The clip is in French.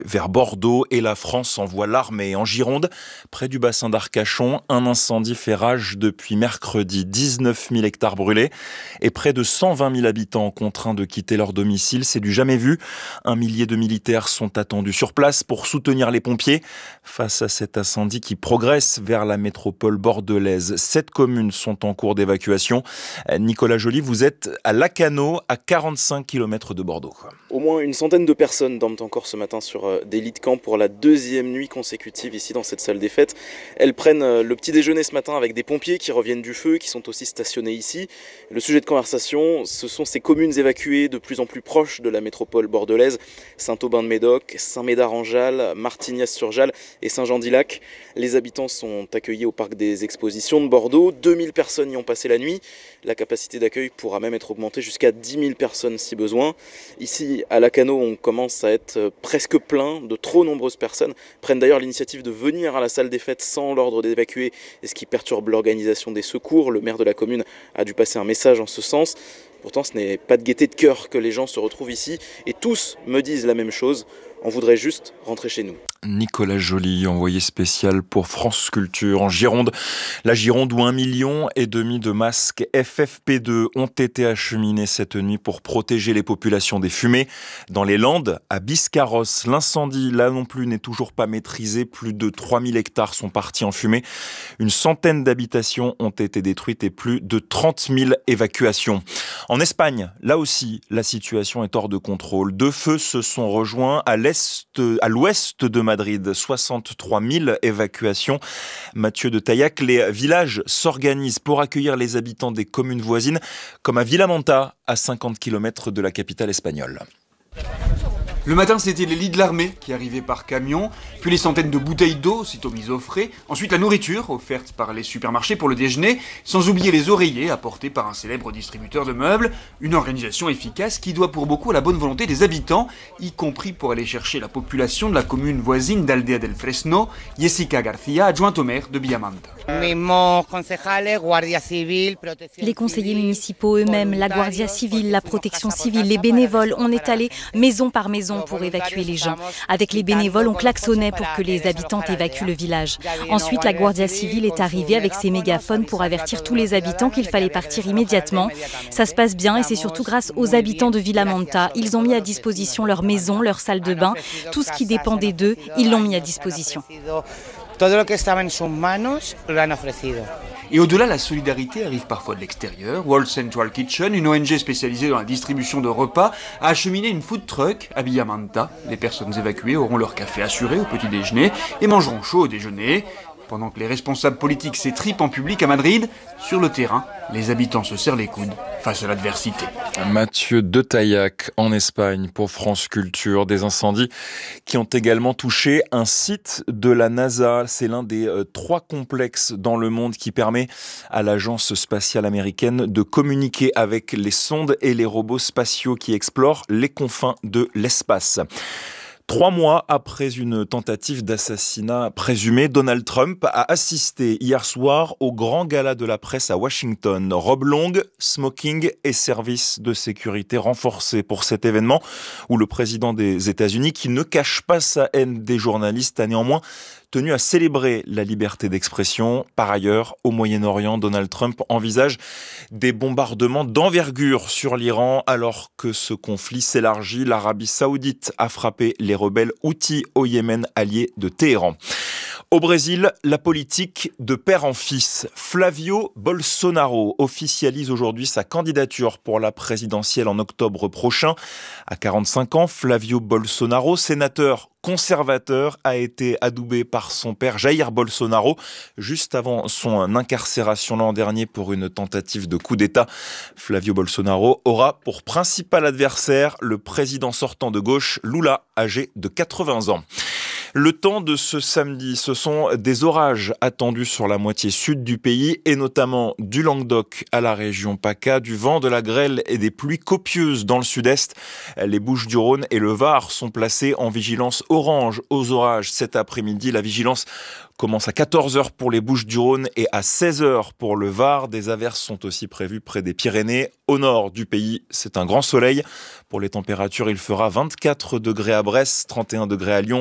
vers Bordeaux et la France envoie l'armée. En Gironde, près du bassin d'Arcachon, un incendie fait rage depuis mercredi. 19 000 hectares brûlés et près de 120 000 habitants contraints de quitter leur domicile. C'est du jamais vu. Un millier de militaires sont attendus sur place pour soutenir les pompiers face à cet incendie qui progresse vers la métropole bordelaise. 7 communes sont en cours d'évacuation. Nicolas Joly, vous êtes à Lacanau, à 45 km de Bordeaux. Au moins une centaine de personnes dorment encore ce matin sur des lits de camp pour la deuxième nuit consécutive ici dans cette salle des fêtes. Elles prennent le petit déjeuner ce matin avec des pompiers qui reviennent du feu, qui sont aussi stationnés ici. Le sujet de conversation, ce sont ces communes évacuées de plus en plus proches de la métropole bordelaise. Saint-Aubin-de-Médoc, Saint-Médard-en-Jalles, Martignas-sur-Jalles et Saint-Jean-d'Illac. Les habitants sont accueillis au parc des expositions de Bordeaux. 2000 personnes y ont passé la nuit. La capacité d'accueil pourra même être augmentée jusqu'à 10 000 personnes si besoin. Ici, à Lacanau, on commence à être presque plein. De trop nombreuses personnes prennent d'ailleurs l'initiative de venir à la salle des fêtes sans l'ordre d'évacuer, et ce qui perturbe l'organisation des secours. Le maire de la commune a dû passer un message en ce sens. Pourtant, ce n'est pas de gaieté de cœur que les gens se retrouvent ici, et tous me disent la même chose. On voudrait juste rentrer chez nous. Nicolas Joly, envoyé spécial pour France Culture en Gironde. La Gironde où 1,5 million de masques FFP2 ont été acheminés cette nuit pour protéger les populations des fumées. Dans les Landes, à Biscarrosse, l'incendie, là non plus, n'est toujours pas maîtrisé. Plus de 3000 hectares sont partis en fumée. Une centaine d'habitations ont été détruites et plus de 30 000 évacuations. En Espagne, là aussi, la situation est hors de contrôle. 2 feux se sont rejoints à l'ouest de Madrid, 63 000 évacuations. Mathieu de Taillac, les villages s'organisent pour accueillir les habitants des communes voisines, comme à Vilamanta, à 50 km de la capitale espagnole. Le matin, c'était les lits de l'armée qui arrivaient par camion, puis les centaines de bouteilles d'eau, aussitôt mises au frais, ensuite la nourriture offerte par les supermarchés pour le déjeuner, sans oublier les oreillers apportés par un célèbre distributeur de meubles, une organisation efficace qui doit pour beaucoup à la bonne volonté des habitants, y compris pour aller chercher la population de la commune voisine d'Aldea del Fresno, Jessica García, adjointe au maire de Villamanta. Les conseillers municipaux eux-mêmes, la Guardia Civile, la protection civile, les bénévoles, on est allé maison par maison pour évacuer les gens. Avec les bénévoles, on klaxonnait pour que les habitants évacuent le village. Ensuite, la Guardia Civile est arrivée avec ses mégaphones pour avertir tous les habitants qu'il fallait partir immédiatement. Ça se passe bien et c'est surtout grâce aux habitants de Villamanta. Ils ont mis à disposition leur maison, leur salle de bain, tout ce qui dépendait d'eux, ils l'ont mis à disposition. Et au-delà, la solidarité arrive parfois de l'extérieur. World Central Kitchen, une ONG spécialisée dans la distribution de repas, a acheminé une food truck à Villamanta. Les personnes évacuées auront leur café assuré au petit déjeuner et mangeront chaud au déjeuner. Pendant que les responsables politiques s'étripent en public à Madrid, sur le terrain, les habitants se serrent les coudes face à l'adversité. Mathieu de Taillac en Espagne pour France Culture. Des incendies qui ont également touché un site de la NASA. C'est l'un des 3 complexes dans le monde qui permet à l'agence spatiale américaine de communiquer avec les sondes et les robots spatiaux qui explorent les confins de l'espace. 3 mois après une tentative d'assassinat présumée, Donald Trump a assisté hier soir au grand gala de la presse à Washington. Robe longue, smoking et services de sécurité renforcés pour cet événement où le président des États-Unis, qui ne cache pas sa haine des journalistes, a néanmoins tenu à célébrer la liberté d'expression. Par ailleurs, au Moyen-Orient, Donald Trump envisage des bombardements d'envergure sur l'Iran alors que ce conflit s'élargit. L'Arabie Saoudite a frappé les rebelles Houthis au Yémen, alliés de Téhéran. Au Brésil, la politique de père en fils. Flavio Bolsonaro officialise aujourd'hui sa candidature pour la présidentielle en octobre prochain. À 45 ans, Flavio Bolsonaro, sénateur conservateur, a été adoubé par son père Jair Bolsonaro juste avant son incarcération l'an dernier pour une tentative de coup d'État. Flavio Bolsonaro aura pour principal adversaire le président sortant de gauche, Lula, âgé de 80 ans. Le temps de ce samedi, ce sont des orages attendus sur la moitié sud du pays et notamment du Languedoc à la région PACA, du vent, de la grêle et des pluies copieuses dans le sud-est. Les Bouches-du-Rhône et le Var sont placés en vigilance orange aux orages cet après-midi. La vigilance commence à 14h pour les Bouches-du-Rhône et à 16h pour le Var. Des averses sont aussi prévues près des Pyrénées. Au nord du pays, c'est un grand soleil. Pour les températures, il fera 24 degrés à Brest, 31 degrés à Lyon.